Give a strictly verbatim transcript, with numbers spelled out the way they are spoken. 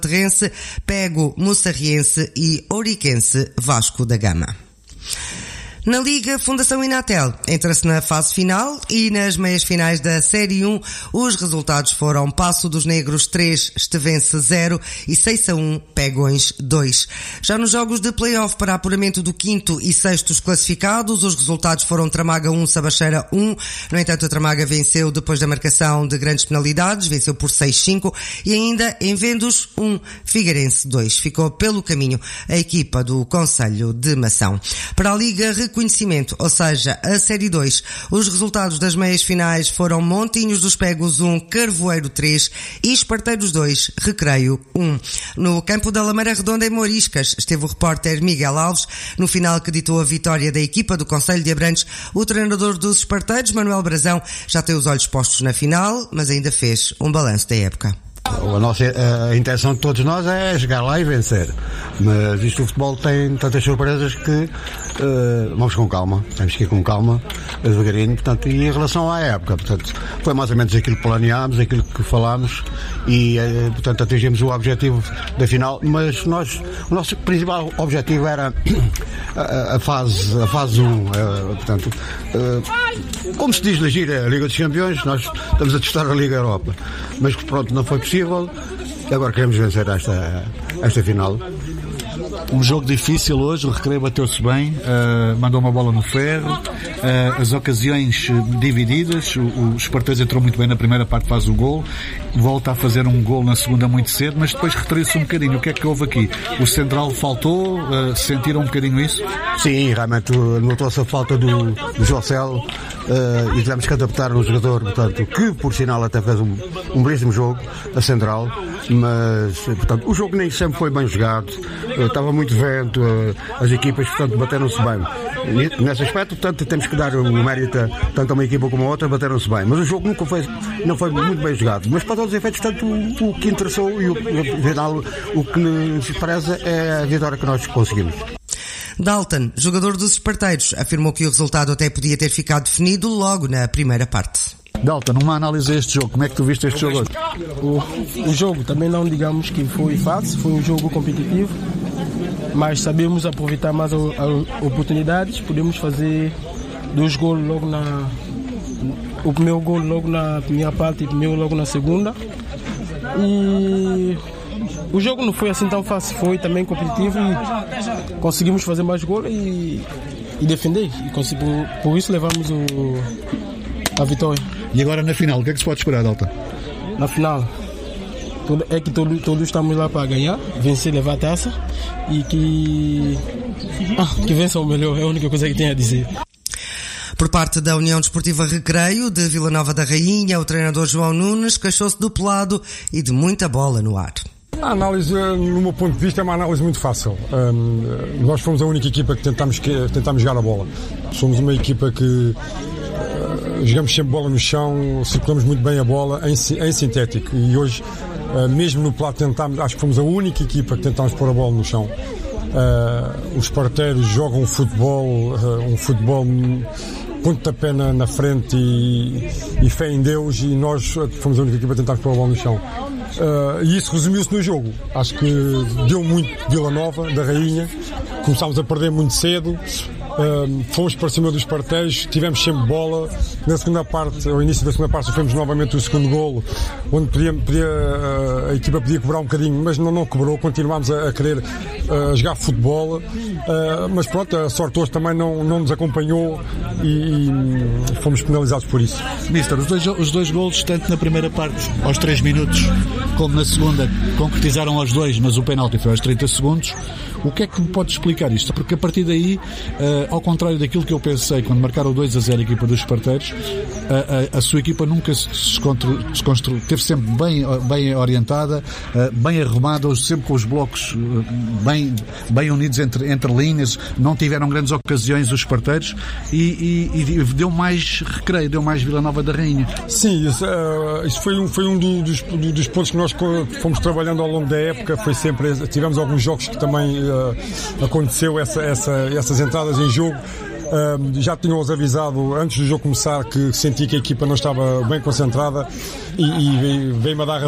Terrense, Pego Mussarriense e Ouriquense Vasco da Gama. Na Liga, Fundação Inatel entra-se na fase final e nas meias finais da Série um os resultados foram Paço dos Negros três, Estevense zero e seis a um, Pegões dois. Já nos jogos de play-off para apuramento do quinto e sextos classificados, os resultados foram Tramaga um, Sabacheira um. No entanto, a Tramaga venceu depois da marcação de grandes penalidades, venceu por seis a cinco, e ainda em Vendos um, Figueirense dois. Ficou pelo caminho a equipa do Concelho de Mação. Para a Liga Reconhecimento, ou seja, a Série dois, os resultados das meias finais foram Montinhos dos Pegos um, Carvoeiro três e Esparteiros dois, Recreio um. No campo da Lameira Redonda em Mouriscas esteve o repórter Miguel Alves. No final que ditou a vitória da equipa do Concelho de Abrantes, o treinador dos Esparteiros, Manuel Brazão, já tem os olhos postos na final, mas ainda fez um balanço da época. A nossa a intenção de todos nós é chegar lá e vencer, mas isto, o futebol tem tantas surpresas que uh, vamos com calma, temos que ir com calma, devagarinho, portanto, e em relação à época, portanto, foi mais ou menos aquilo que planeámos, aquilo que falámos e, uh, portanto, atingimos o objetivo da final, mas nós, o nosso principal objetivo era a, a fase a fase um, uh, portanto, uh, como se diz na gira, a Liga dos Campeões, nós estamos a testar a Liga Europa, mas pronto, não foi possível. Agora queremos vencer esta, esta final. Um jogo difícil hoje, o Recreio bateu-se bem, uh, mandou uma bola no ferro, uh, as ocasiões divididas, o, o Esparteiros entrou muito bem na primeira parte, faz o gol, volta a fazer um gol na segunda muito cedo, mas depois retraiu-se um bocadinho. O que é que houve aqui? O central faltou, uh, sentiram um bocadinho isso? Sim, realmente notou-se a falta do, do Jocel uh, e tivemos que adaptar um jogador, portanto, que por sinal até fez um, um belíssimo jogo, a central, mas portanto, o jogo nem sempre foi bem jogado, uh, estava muito vento, uh, as equipas, portanto, bateram-se bem. E, nesse aspecto, portanto, temos que dar o mérito tanto a uma equipa como a outra, bateram-se bem, mas o jogo nunca foi, não foi muito bem jogado, mas para todos os efeitos, portanto, o, o que interessou e o, no final, o que nos preza é a vitória que nós conseguimos. Dalton, jogador dos Esparteiros, afirmou que o resultado até podia ter ficado definido logo na primeira parte. Dalton, uma análise a este jogo, como é que tu viste este jogo hoje? O, o jogo também não digamos que foi fácil, foi um jogo competitivo, mas sabemos aproveitar mais as oportunidades, podemos fazer dois gols logo na... o primeiro gol logo na primeira parte e o primeiro logo na segunda. E o jogo não foi assim tão fácil, foi também competitivo e conseguimos fazer mais gols e, e defender. E consegui, por isso levamos o, a vitória. E agora na final, o que é que se pode esperar, Dalton? Na final, é que todos, todos estamos lá para ganhar, vencer, levar a taça e que, ah, que vença o melhor, é a única coisa que tenho a dizer. Por parte da União Desportiva Recreio de Vila Nova da Rainha, o treinador João Nunes queixou-se do pelado e de muita bola no ar. A análise, no meu ponto de vista, é uma análise muito fácil. Um, nós fomos a única equipa que tentámos, que tentámos jogar a bola. Somos uma equipa que uh, jogamos sempre bola no chão, circulamos muito bem a bola em, em sintético. E hoje, uh, mesmo no pelado, tentámos, acho que fomos a única equipa que tentámos pôr a bola no chão. Uh, os esparteiros jogam futebol, uh, um futebol pontapé na, na frente e, e fé em Deus, e nós fomos a única equipa a tentar pôr a bola no chão. Uh, e isso resumiu-se no jogo. Acho que deu muito Vila Nova da Rainha, começámos a perder muito cedo. Uh, fomos para cima dos Esparteiros, tivemos sempre bola. Na segunda parte, ao início da segunda parte, sofremos novamente o segundo golo, onde podia, podia, uh, a equipa podia cobrar um bocadinho, mas não, não cobrou. Continuámos a, a querer uh, jogar futebol, uh, mas pronto, a sorte hoje também não, não nos acompanhou e, e fomos penalizados por isso. Mister, os dois, os dois golos, tanto na primeira parte, aos três minutos, como na segunda, concretizaram aos dois, mas o penalti foi aos trinta segundos. O que é que me pode explicar isto? Porque a partir daí, uh, ao contrário daquilo que eu pensei quando marcaram o dois a zero a equipa dos Esparteiros, a, a, a sua equipa nunca se, se, se construiu, esteve sempre bem, bem orientada, uh, bem arrumada, sempre com os blocos uh, bem, bem unidos entre, entre linhas, não tiveram grandes ocasiões os Esparteiros e, e, e deu mais Recreio, deu mais Vila Nova da Rainha. Sim, isso, uh, isso foi um, foi um do, dos, do, dos pontos que nós fomos trabalhando ao longo da época. Foi sempre, tivemos alguns jogos que também uh, aconteceu essa, essa, essas entradas em jogo. Uh, já tinham-os avisado antes do jogo começar que senti que a equipa não estava bem concentrada e, e veio-me a dar